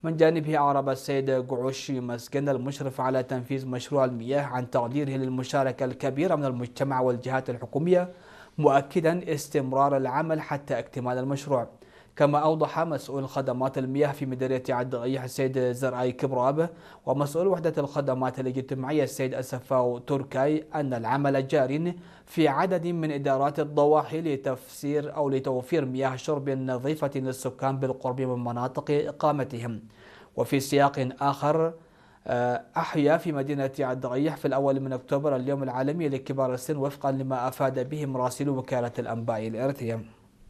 من جانبه أعرب السيد قعوشي مسكن المشرف على تنفيذ مشروع المياه عن تقديره للمشاركة الكبيرة من المجتمع والجهات الحكومية، مؤكدا استمرار العمل حتى اكتمال المشروع. كما أوضح مسؤول خدمات المياه في مديرية عد غيح السيد زرعي كبراب ومسؤول وحدة الخدمات الاجتماعية السيد أسفاو تركاي أن العمل جار في عدد من إدارات الضواحي لتفسير أو لتوفير مياه شرب نظيفة للسكان بالقرب من مناطق إقامتهم. وفي سياق آخر، أحيا في مدينة عد غيح في الأول من أكتوبر اليوم العالمي لكبار السن وفقا لما أفاد به مراسل وكالة الأنباء الإرثية.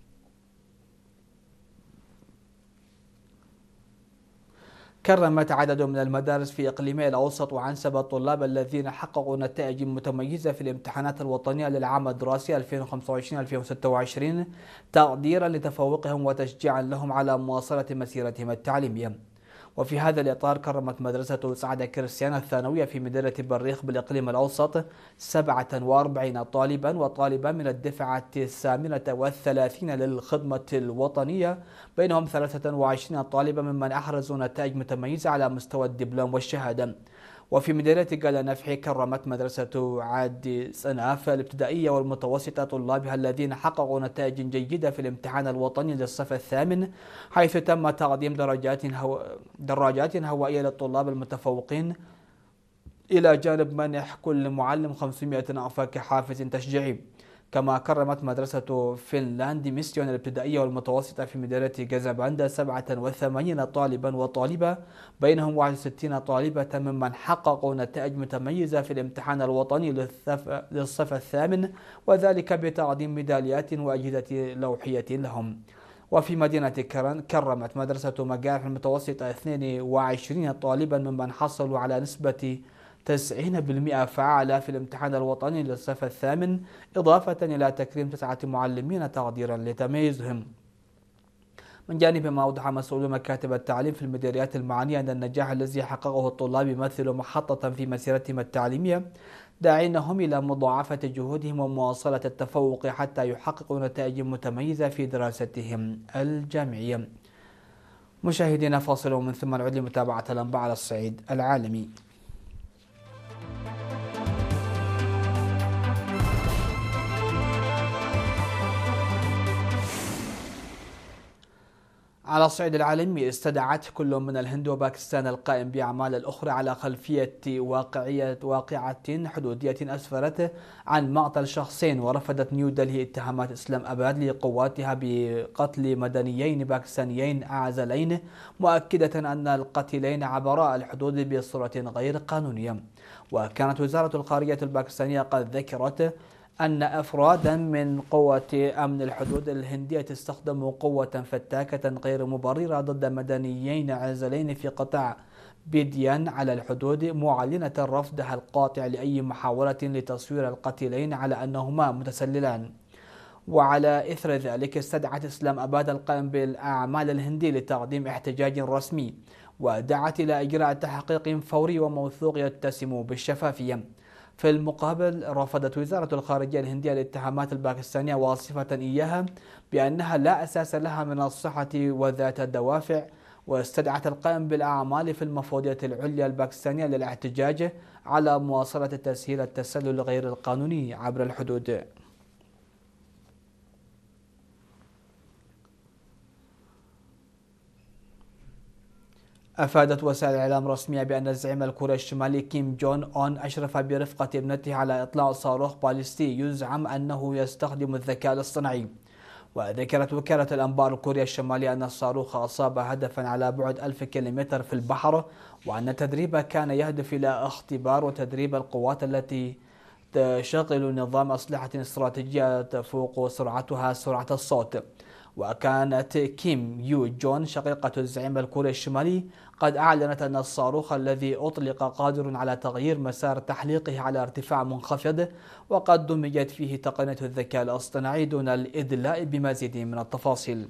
كرمت عدد من المدارس في إقليمي الأوسط وعنسبة الطلاب الذين حققوا نتائج متميزة في الامتحانات الوطنية للعام الدراسي 2025-2026 تقديرا لتفوقهم وتشجيعا لهم على مواصلة مسيرتهم التعليمية. وفي هذا الإطار كرمت مدرسة سعد كريستيان الثانوية في مدينة بريخ بالإقليم الأوسط 47 طالبا وطالبة من الدفعة 38 للخدمة الوطنية، بينهم 23 طالبا ممن أحرزوا نتائج متميزة على مستوى الدبلوم والشهادة. وفي مدينة قال نفحي كرمت مدرسة عاد صناف الابتدائية والمتوسطة طلابها الذين حققوا نتائج جيدة في الامتحان الوطني للصف الثامن، حيث تم تقديم دراجات هوائية للطلاب المتفوقين، إلى جانب منح كل معلم 500 ألف كحافز تشجيعي. كما كرمت مدرسة فنلاند ميسيون الابتدائية والمتوسطة في مدينة جازاباندا 87 طالبا وطالبة، بينهم 61 طالبة ممن حققوا نتائج متميزة في الامتحان الوطني للصف الثامن، وذلك بتقديم ميداليات وأجهزة لوحية لهم. وفي مدينة كرمت مدرسة مقارح المتوسطة 22 طالبا ممن حصلوا على نسبة 90% فعالة في الامتحان الوطني للصف الثامن، إضافة إلى تكريم 9 معلمين تقديرا لتميزهم. من جانب ما أوضح مسؤول مكاتب التعليم في المديريات المعنية أن النجاح الذي حققه الطلاب يمثل محطة في مسيرتهم التعليمية، داعينهم إلى مضاعفة جهودهم ومواصلة التفوق حتى يحققوا نتائج متميزة في دراستهم الجامعية. مشاهدينا، فاصل ومن ثم نعود لمتابعة الأنباء على الصعيد العالمي. على الصعيد العالمي، استدعت كل من الهند وباكستان القائم بأعمال الأخرى على خلفية واقعة حدودية أسفرت عن مقتل شخصين، ورفضت نيودلهي اتهامات إسلام أباد لقواتها بقتل مدنيين باكستانيين أعزلين، مؤكدة أن القتيلين عبرا الحدود بصورة غير قانونية. وكانت وزارة الخارجية الباكستانية قد ذكرت أن أفرادا من قوة أمن الحدود الهندية استخدموا قوة فتاكة غير مبررة ضد مدنيين عازلين في قطاع بيديان على الحدود، معلنة رفضها القاطع لأي محاولة لتصوير القتيلين على أنهما متسللان. وعلى إثر ذلك استدعت إسلام أباد القائم بالأعمال الهندي لتقديم احتجاج رسمي، ودعت إلى إجراء تحقيق فوري وموثوق يتسم بالشفافية. في المقابل، رفضت وزارة الخارجية الهندية الاتهامات الباكستانية، واصفة إياها بأنها لا أساس لها من الصحة وذات الدوافع، واستدعت القائم بالأعمال في المفوضية العليا الباكستانية للاحتجاج على مواصلة تسهيل التسلل غير القانوني عبر الحدود. أفادت وسائل إعلام رسمية بأن الزعيم الكوري الشمالي كيم جون أون أشرف برفقة ابنته على إطلاق صاروخ باليستي يزعم أنه يستخدم الذكاء الاصطناعي. وذكرت وكالة الأنباء الكورية الشمالية أن الصاروخ أصاب هدفا على بعد 1000 كيلومتر في البحر، وأن التدريب كان يهدف إلى اختبار وتدريب القوات التي تشغل نظام أسلحة استراتيجية تفوق سرعتها سرعة الصوت. وكانت كيم يو جون شقيقة الزعيم الكوري الشمالي قد أعلنت أن الصاروخ الذي أطلق قادر على تغيير مسار تحليقه على ارتفاع منخفض، وقد دمجت فيه تقنية الذكاء الاصطناعي دون الإدلاء بمزيد من التفاصيل.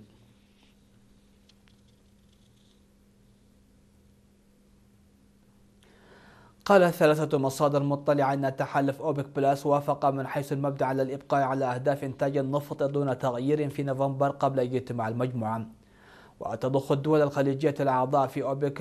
قالت 3 مصادر مطلعة أن تحالف أوبك بلاس وافق من حيث المبدأ على الإبقاء على أهداف إنتاج النفط دون تغيير في نوفمبر قبل اجتماع المجموعة. وتضخ الدول الخليجية الأعضاء في أوبك